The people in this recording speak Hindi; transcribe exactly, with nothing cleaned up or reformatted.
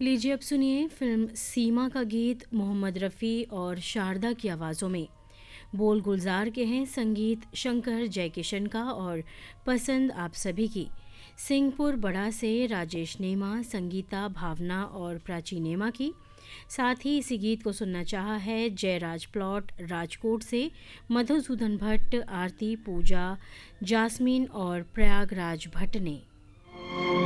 लीजिए अब सुनिए फिल्म सीमा का गीत मोहम्मद रफ़ी और शारदा की आवाज़ों में। बोल गुलजार के हैं, संगीत शंकर जयकिशन का और पसंद आप सभी की। सिंहपुर बड़ा से राजेश नेमा, संगीता भावना और प्राची नेमा की। साथ ही इसी गीत को सुनना चाहा है जयराज प्लॉट राजकोट से, मधुसूदन भट्ट, आरती पूजा, जासमीन और प्रयागराज भट्ट ने।